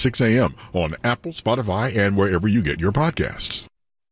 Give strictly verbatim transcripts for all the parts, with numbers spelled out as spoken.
six a.m. on Apple, Spotify, and wherever you get your podcasts.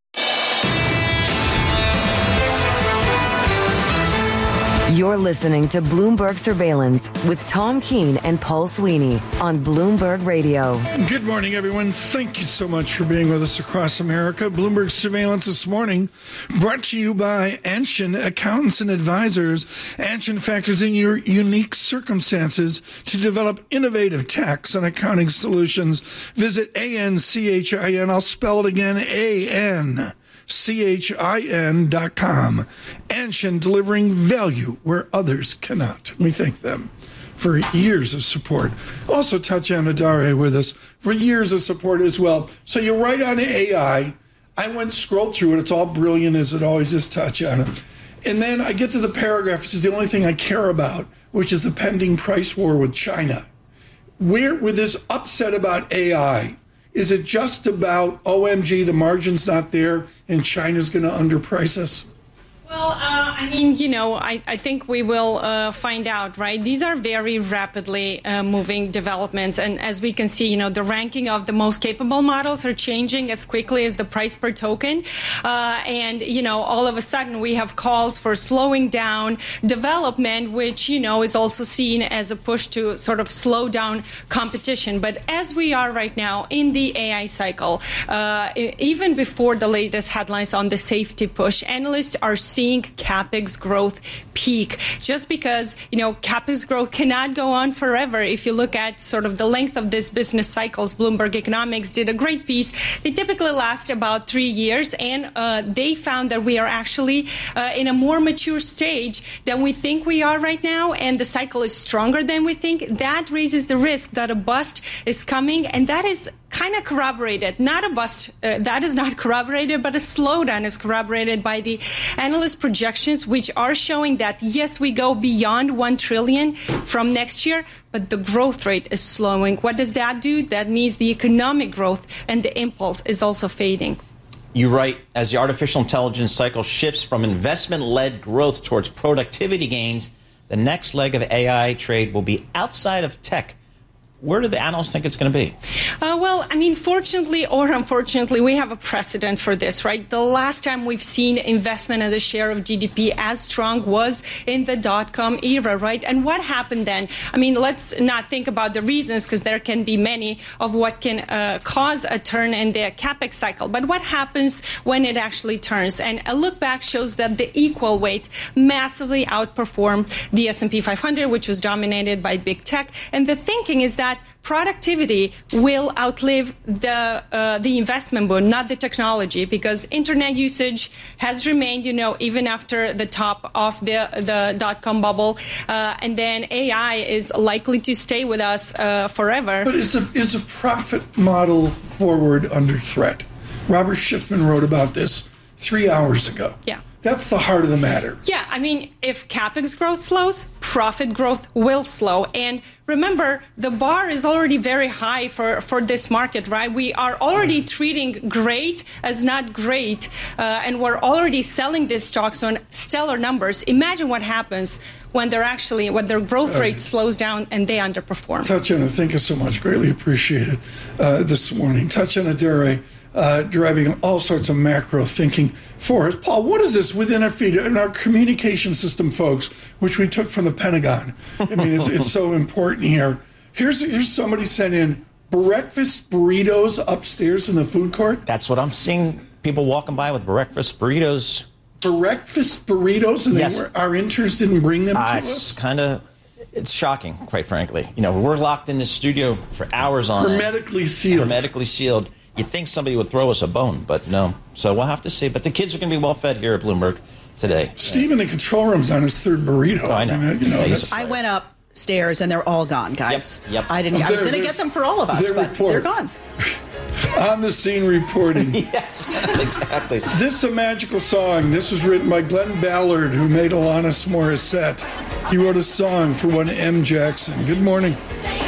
You're listening to Bloomberg Surveillance with Tom Keene and Paul Sweeney on Bloomberg Radio. Good morning, everyone. Thank you so much for being with us across America. Bloomberg Surveillance this morning brought to you by Anshin Accountants and Advisors. Anshin factors in your unique circumstances to develop innovative tax and accounting solutions. Visit A N C H I N. I'll spell it again, A N C H I N dot com. Anshin, delivering value where others cannot. We thank them for years of support. Also, Tatiana Dare with us for years of support as well. So you're right on A I. I went scrolled through it. It's all brilliant as it always is, Tatiana. And then I get to the paragraph, which is the only thing I care about, which is the pending price war with China. Where, with this upset about A I, is it just about, O M G, the margin's not there and China's going to underprice us? Well, uh, I mean, you know, I, I think we will uh, find out, right? These are very rapidly uh, moving developments. And as we can see, you know, the ranking of the most capable models are changing as quickly as the price per token. Uh, and, you know, all of a sudden we have calls for slowing down development, which, you know, is also seen as a push to sort of slow down competition. But as we are right now in the A I cycle, uh, even before the latest headlines on the safety push, analysts are seeing seeing CapEx growth peak, just because, you know, CapEx growth cannot go on forever. If you look at sort of the length of this business cycles, Bloomberg Economics did a great piece. They typically last about three years, and uh, they found that we are actually uh, in a more mature stage than we think we are right now, and the cycle is stronger than we think. That raises the risk that a bust is coming, and that is kind of corroborated. Not a bust, uh, that is not corroborated, but a slowdown is corroborated by the analyst projections, which are showing that, yes, we go beyond one trillion from next year, but the growth rate is slowing. What does that do? That means the economic growth and the impulse is also fading. You write, as the artificial intelligence cycle shifts from investment-led growth towards productivity gains, the next leg of A I trade will be outside of tech. Where do the analysts think it's going to be? Uh, well, I mean, fortunately or unfortunately, we have a precedent for this, right? The last time we've seen investment as a share of G D P as strong was in the dot-com era, right? And what happened then? I mean, let's not think about the reasons, because there can be many of what can uh, cause a turn in the CapEx cycle. But what happens when it actually turns? And a look back shows that the equal weight massively outperformed the S and P five hundred, which was dominated by big tech. And the thinking is that productivity will outlive the uh, the investment boom, not the technology, because internet usage has remained, you know, even after the top of the the dot-com bubble, uh, and then A I is likely to stay with us uh, forever. But is a is a profit model forward under threat? Robert Schiffman wrote about this three hours ago. Yeah. That's the heart of the matter. Yeah, I mean, if CapEx growth slows, profit growth will slow. And remember, the bar is already very high for, for this market, right? We are already treating great as not great, uh, and we're already selling these stocks on stellar numbers. Imagine what happens when they're actually, when their growth rate uh, slows down and they underperform. Tatiana, thank you so much. Greatly appreciated uh, this morning. Tatiana Dare, Uh, driving all sorts of macro thinking for us. Paul, what is this within our feed, in our communication system, folks, which we took from the Pentagon? I mean, it's, it's so important here. Here's, here's somebody sent in breakfast burritos upstairs in the food court. That's what I'm seeing. People walking by with breakfast burritos. Breakfast burritos? And yes. they were, our interns didn't bring them uh, to it's us? kind of... It's shocking, quite frankly. You know, we're locked in this studio for hours on Hermetically it. sealed. Hermetically sealed. You'd think somebody would throw us a bone, but no. So we'll have to see. But the kids are going to be well fed here at Bloomberg today. Steve in the control room's on his third burrito. Oh, I know. I, mean, you know yeah, that's, I went upstairs and they're all gone, guys. Yep. yep. I didn't. I was going to get them for all of us, their but report. they're gone. On the scene reporting. Yes, exactly. This is a magical song. This was written by Glenn Ballard, who made Alanis Morissette. He wrote a song for one M. Jackson. Good morning.